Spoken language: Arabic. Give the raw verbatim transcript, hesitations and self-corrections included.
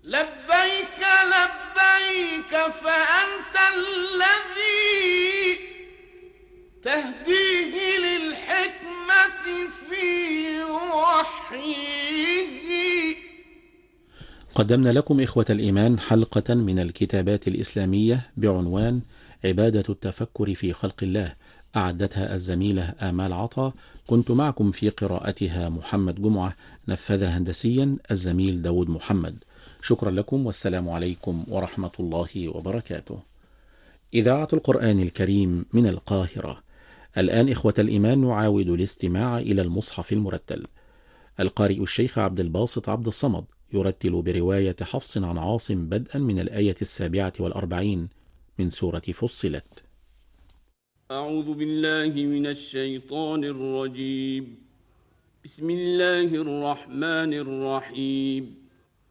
لبيك لبيك فأنت الذي تهديه للحكمة في وحيه. قدمنا لكم إخوة الإيمان حلقة من الكتابات الإسلامية بعنوان عبادة التفكر في خلق الله، أعدتها الزميلة آمال عطا. كنت معكم في قراءتها محمد جمعة، نفذها هندسيا الزميل داود محمد. شكرا لكم والسلام عليكم ورحمة الله وبركاته. إذاعة القرآن الكريم من القاهرة. الآن إخوة الإيمان نعاود الاستماع إلى المصحف المرتل. القارئ الشيخ عبد الباسط عبد الصمد يرتل برواية حفص عن عاصم بدءا من الآية السابعة والأربعين من سورة فصلت. أعوذ بالله من الشيطان الرجيم. بسم الله الرحمن الرحيم.